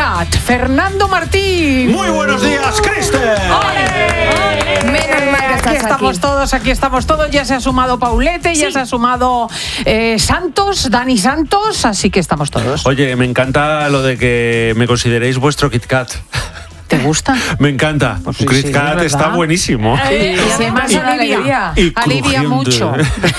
KitKat, Fernando Martín. Muy buenos días, Kristen. Menos mal que estás aquí estamos todos. Ya se ha sumado Paulete, ya se ha sumado Dani Santos, así que estamos todos. Oye, me encanta lo de que me consideréis vuestro KitKat. ¿Te gusta? Me encanta. Pues sí, KitKat está buenísimo. Y además alivia mucho.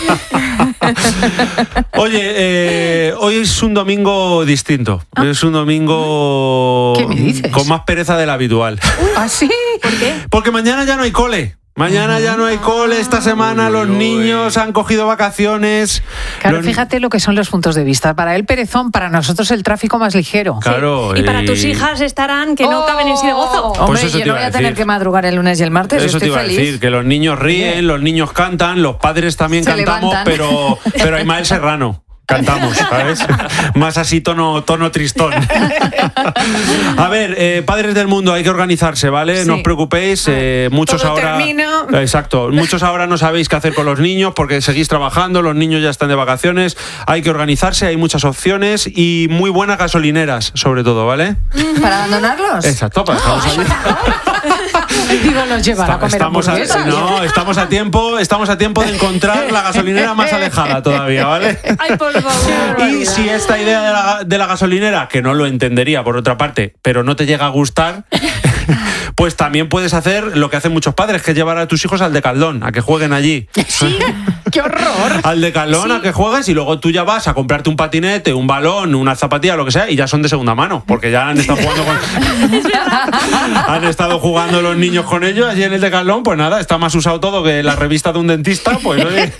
Oye, hoy es un domingo distinto. Es un domingo ¿Qué me dices? con más pereza de la habitual. ¿Ah, sí? ¿Por qué? Porque mañana ya no hay cole. Mañana ya no hay cole, esta semana los niños han cogido vacaciones. Claro, fíjate lo que son los puntos de vista. Para él perezón, para nosotros el tráfico más ligero. Claro. Y para tus hijas estarán que no caben en sí de gozo. Hombre, eso yo te no iba voy a a tener decir. que madrugar el lunes y el martes. Eso yo te estoy iba a feliz. decir, que los niños ríen, los niños cantan, los padres también Se cantamos, levantan. pero hay Mael Serrano. Cantamos, ¿sabes? Más así tono tristón. A ver, padres del mundo, hay que organizarse, ¿vale? Sí. No os preocupéis, muchos Todo ahora... termina. Exacto, muchos ahora no sabéis qué hacer con los niños porque seguís trabajando, los niños ya están de vacaciones, hay que organizarse, hay muchas opciones y muy buenas gasolineras, sobre todo, ¿vale? ¿Para abandonarlos? Exacto, para dejarlos allí. Digo, nos llevan a comer hamburguesas. Estamos a tiempo de encontrar la gasolinera más alejada todavía, ¿vale? Ay, por favor. Y si esta idea de la gasolinera, que no lo entendería por otra parte, pero no te llega a gustar, pues también puedes hacer lo que hacen muchos padres, que es llevar a tus hijos al Decathlon, a que jueguen allí. Sí, qué horror. Al Decathlon, a que juegues y luego tú ya vas a comprarte un patinete, un balón, una zapatilla, lo que sea, y ya son de segunda mano, porque ya han estado jugando han estado jugando los niños con ellos allí en el Decathlon, pues nada, está más usado todo que la revista de un dentista, pues oye.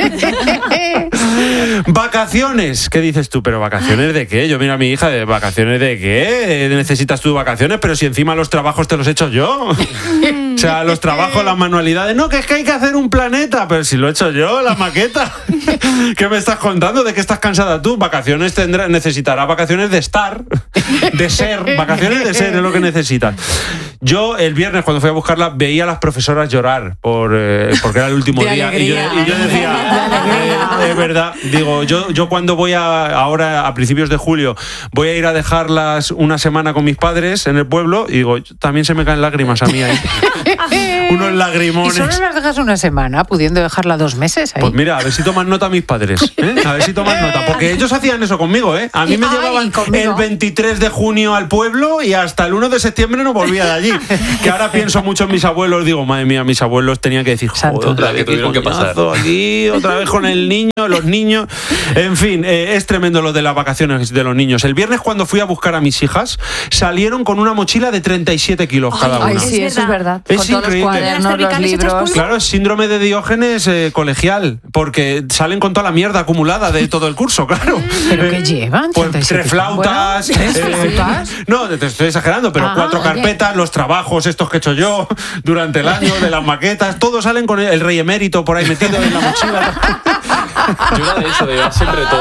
Vacaciones, ¿qué dices tú? ¿Pero vacaciones de qué? Yo miro a mi hija, ¿de vacaciones de qué? ¿Necesitas tú vacaciones? Pero si encima los trabajos te los he hecho yo. O sea, los trabajos, las manualidades. No, que es que hay que hacer un planeta. Pero si lo he hecho yo, la maqueta. ¿Qué me estás contando? ¿De qué estás cansada tú? Vacaciones necesitarás vacaciones de estar, de ser. Vacaciones de ser es lo que necesitas. Yo el viernes cuando fui a buscarla veía a las profesoras llorar porque era el último De día. Y alegría. yo decía, es verdad. Digo, yo cuando voy ahora a principios de julio voy a ir a dejarlas una semana con mis padres en el pueblo y digo, también se me caen lágrimas a mí ahí. Unos Y lagrimones. solo las dejas una semana, pudiendo dejarla 2 meses ahí. Pues mira, a ver si toman nota mis padres, ¿eh? A ver si toman nota, porque ellos hacían eso conmigo, ¿eh? A mí me llevaban conmigo. el 23 de junio al pueblo y hasta el 1 de septiembre no volvía de allí. Que ahora pienso mucho en mis abuelos, digo, madre mía, mis abuelos tenían que decir, Santo. joder, otra vez Que tuvieron que pasar. aquí, otra vez con el niño, los niños. En fin, es tremendo lo de las vacaciones de los niños. El viernes cuando fui a buscar a mis hijas, salieron con una mochila de 37 kilos cada Ay, una. sí, eso es verdad. Es Con todos increíble. los cuadernos, los libros. Claro, es síndrome de Diógenes colegial, porque salen con toda la mierda acumulada de todo el curso, claro. ¿Pero qué llevan? Pues 37. 3 flautas. Bueno, 3 flautas. No, te estoy exagerando, pero 4 oye. carpetas, los trabajos estos que he hecho yo durante el año, de las maquetas, todos salen con el rey emérito por ahí metido en la mochila. Yo era de eso, de llevar siempre todo,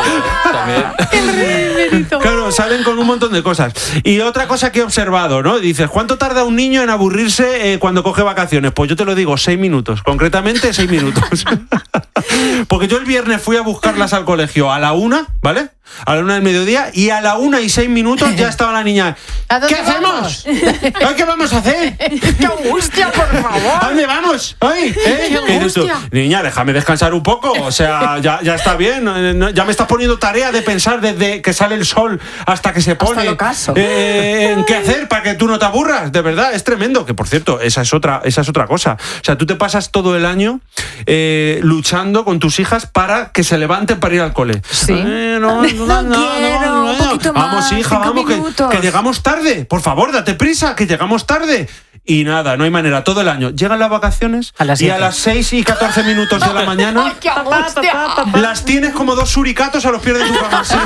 también. Claro, salen con un montón de cosas. Y otra cosa que he observado, ¿no? Dices, ¿cuánto tarda un niño en aburrirse cuando coge vacaciones? Pues yo te lo digo, 6 minutos. Concretamente, 6 minutos. Porque yo el viernes fui a buscarlas al colegio a la 1, ¿vale? A la 1 del mediodía, y a la 1:06 ya estaba la niña. ¿A dónde ¿Qué hacemos? ¿Ay, ¿qué vamos a hacer? ¡Qué angustia, por ¿A favor! dónde vamos? ¡Ay! ¡Qué Y dices tú, angustia! niña, déjame descansar un poco. O sea, ya está bien. Ya me estás poniendo tarea de pensar desde que sale el sol hasta que se pone. el ocaso. En qué hacer para que tú no te aburras. De verdad, es tremendo. Que por cierto, esa es otra cosa. O sea, tú te pasas todo el año luchando con tus hijas para que se levanten para ir al cole. Sí. No quiero, un poquito más, Vamos, hija, 5 vamos, minutos. que llegamos tarde. Por favor, date prisa, que llegamos tarde. Y nada, no hay manera. Todo el año. Llegan las vacaciones A las y 7. a las 6:14 de la mañana ¡Qué angustia! las tienes como 2 suricatos a los pies de tu cama. Sí.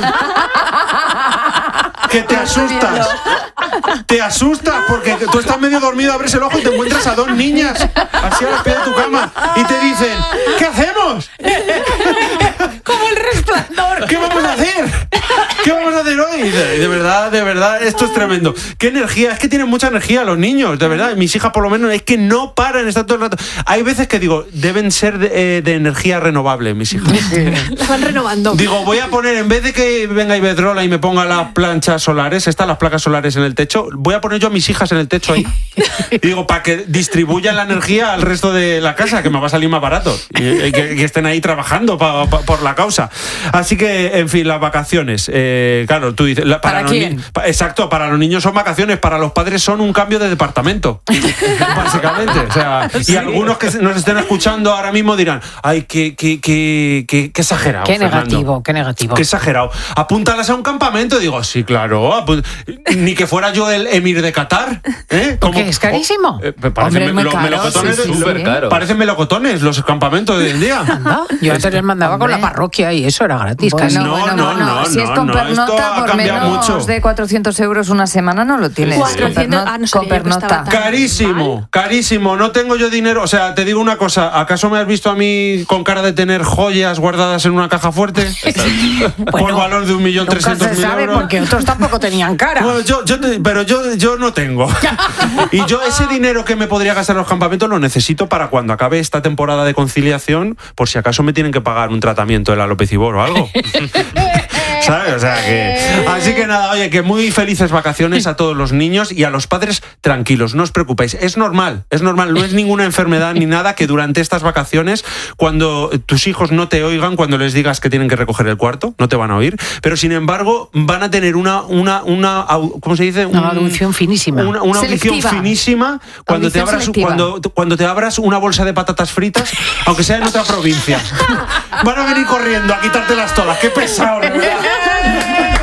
Que te asustas. Te asustas porque tú estás medio dormido, abres el ojo y te encuentras a 2 niñas así a los pies de tu cama y te dicen, ¿qué hacemos? Como el Resplandor. ¿Qué vamos a hacer? ¿Qué vamos a hacer hoy? De verdad, esto es tremendo. ¿Qué energía? Es que tienen mucha energía los niños, de verdad. Mis hijas por lo menos es que no paran, están todo el rato. Hay veces que digo, deben ser de energía renovable, mis hijas. La van renovando. Digo, voy a poner, en vez de que venga Iberdrola y me ponga las planchas solares, las placas solares en el techo, voy a poner yo a mis hijas en el techo ahí. Y digo, para que distribuyan la energía al resto de la casa, que me va a salir más barato. Y que estén ahí trabajando por la causa. Así que, en fin, las vacaciones. Claro, tú dices... ¿Para quién? Exacto, para los niños son vacaciones, para los padres son un cambio de departamento. Básicamente. O sea, y algunos que nos estén escuchando ahora mismo dirán, ay, qué exagerado. Qué Fernando. negativo, qué negativo. Qué exagerado. Apúntalas a un campamento. Digo, sí, claro. Ni que fuera yo el emir de Qatar. Porque es carísimo. Hombre, es muy caro, melocotones. sí, súper caro. Parecen melocotones los campamentos de hoy en día. Anda, yo antes les mandaba con la parroquia y eso era gratis. casi. No, Si es con esto pernota, ha por cambiado menos mucho. de 400 euros una semana no lo tienes. 400, no sabía Con yo que pernota. estaba tan Carísimo, mal. carísimo. No tengo yo dinero. O sea, te digo una cosa. ¿Acaso me has visto a mí con cara de tener joyas guardadas en una caja fuerte? Por valor de 1.300.000 Nunca se sabe euros. porque otros tampoco tenían cara. Bueno, yo no tengo. Y yo ese dinero que me podría gastar en los campamentos lo necesito para cuando acabe esta temporada de conciliación, por si acaso me tienen que pagar un tratamiento de la Lopecibor o algo. ¿Sabes? O sea que... Así que nada, oye, que muy felices vacaciones a todos los niños y a los padres, tranquilos, no os preocupéis. Es normal, no es ninguna enfermedad ni nada que durante estas vacaciones, cuando tus hijos no te oigan, cuando les digas que tienen que recoger el cuarto, no te van a oír, pero sin embargo van a tener una ¿cómo se dice? Una audición finísima. Una audición Selectiva. finísima cuando te Audición abras selectiva. cuando te abras una bolsa de patatas fritas, aunque sea en otra provincia. Van a venir corriendo a quitártelas todas. ¡Qué pesado! ¿Verdad?